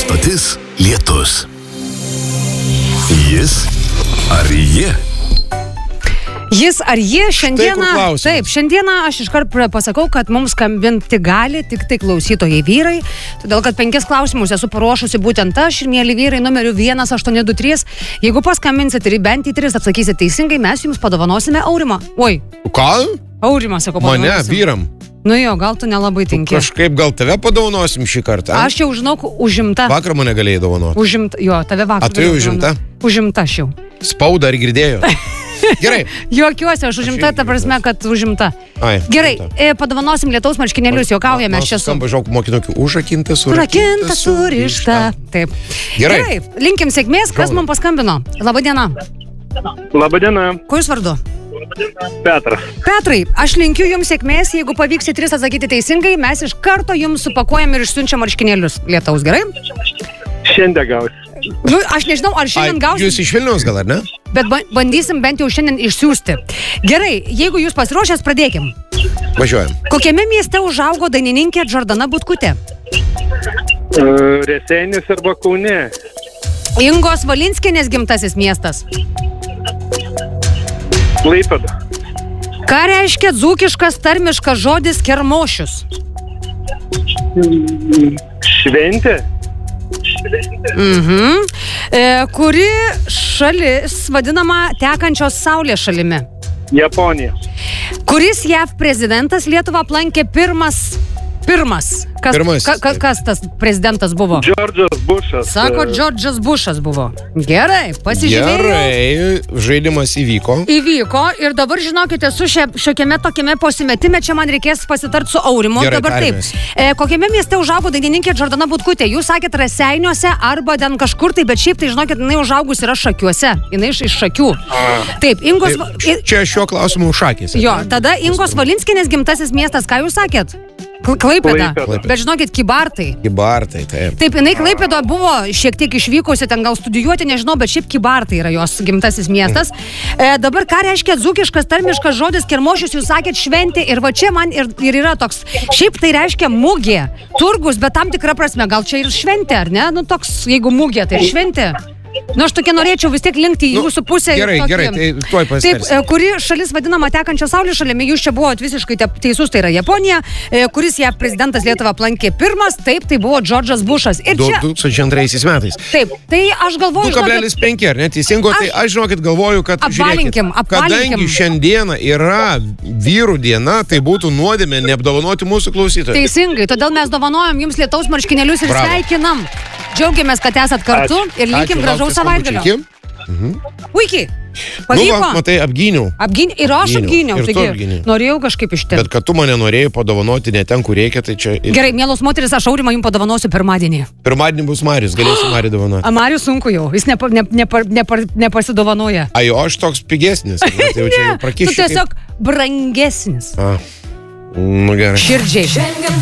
Stotis Lietus. Jis ar ji? Jis ar jie šiandieną... Taip, šiandieną aš iškart pasakau, kad mums skambinti gali tik tai klausytojai vyrai, todėl kad 5 klausimus esu paruošusi būtent aš ir mėly vyrai numeriu 1823. Jeigu paskambinsit ir bent į 3 atsakysit teisingai, mes jums padovanosime aurimą. Oi. Ką? Aurimą, sakau, padovanosim. Mane, vyram. Nu jo, gal tu nelabai tinki. Kažkaip gal tave padovanosim šį kartą. Aš jau žinau, užimta. Vakar mane galėjai dovanoti. Užimta, jo, tave vakar. A, tu jau užimta? Užimta aš jau. Spaudą ar girdėjo? Gerai. Juokiuosi, aš užimta, ta prasme, kad užimta. Ai, gerai, padovanosim lietaus marškinėlius, juokaujame, aš čia su... Skamba žauk mokinukių, užrakinta, surišta. Taip. Gerai. Linkim sėkmės, kas man paskambino. Labadiena. Labadiena. Kuo jūs vardu? Petras. Petrai, aš linkiu jums sėkmės, jeigu pavyks į 3 atsakyti teisingai, mes iš karto jums supakuojam ir išsiunčiam marškinėlius lietaus, gerai? Šiandien gausi. Nu, aš nežinau, ar šiandien gausim. Jūs iš Vilniaus gal, ar ne? Bet bandysim bent jau šiandien išsiųsti. Gerai, jeigu jūs pasiruošęs, pradėkim. Važiuojam. Kokiame mieste užaugo dainininkė Džordana Butkutė? Rėseinis arba Kaune. Ingos Valinskienės gimtasis miestas? Klaipėda. Ką reiškia dzūkiškas tarmiškas žodis kermošius? Šventė. Kuri šalis vadinama tekančios saulės šalimi? Japonija. Kuris JAV prezidentas Lietuvą aplankė pirmas? Kas tas prezidentas buvo? Džordžas Bušas. Sako, Džordžas Bušas buvo. Gerai, pasižiūrėjau. Gerai, žaidimas įvyko. Įvyko ir dabar, žinokite, su šiokiame tokiame pasimetime čia man reikės pasitart su Aurimu. Gerai, dabar tarmės. Taip. Kokiame mieste užaugo dainininkė Džordana Butkutė? Jūs sakėt Raseiniuose arba ten kažkur tai, bet šiaip tai, žinokit, jinai užaugus yra Šakiuose. Jinai iš Šakių. Taip, Ingos... Čia šiuo klausimu šakės. Jo, tada Ingos Valinskienės gimtasis miestas, ką jūs sakėt? Klaipėda. Bet žinokit, Kybartai. Kybartai, taip. Taip, jinai Klaipėda buvo šiek tiek išvykusi, ten gal studijuoti, nežinau, bet šiaip Kybartai yra jos gimtasis miestas. Dabar ką reiškia dzūkiškas tarmiškas žodis kermošius, jūs sakėt šventė ir va čia man ir yra toks, šiaip tai reiškia mugė, turgus, bet tam tikra prasme, gal čia ir šventė, ar ne? Nu toks, jeigu mugė, tai šventė. Nu, aš tokia norėčiau vis tiek linkti į jūsų pusę. Gerai, tai tuoj pasitarsim. Taip, kuri šalis vadinama tekančio saulės šalimi, jūs čia buvot visiškai teisus, tai yra Japonija, kuris JAV prezidentas Lietuvą aplankė pirmas, taip, tai buvo Džordžas Bušas. Ir čia... 2002 metais. Taip, tai aš galvoju... 2,5, ar ne, teisingo, tai aš žinokit galvoju, kad apvalinkim. Kadangi šiandieną yra vyrų diena, tai būtų nuodėmė neapdovanoti mūsų klausytojų. Teisingai, todėl mes dovanojam jums lietaus marškinėlius ir sveikinam. Džiaugiamės, kad esat kartu ir linkim gražaus savaitgalio. Puikiai. Pavyko? Nu, matai, apgyniau. Ir aš apgyniau, taigi norėjau kažkaip ištirti. Bet kad tu mane norėjai padovanoti ne ten, kur reikia, tai čia... Gerai, mielos moteris, aš Aurimą jums padovanosiu pirmadienį. Pirmadienį bus Marius, galėsiu Marių dovanoti. A, Marius sunku jau, jis nepasidovanoja. A, jo, aš toks pigesnis. Tai jau čia jau prakišiu. Tu tiesiog brangesnis. Nu gerai. Širdžiai.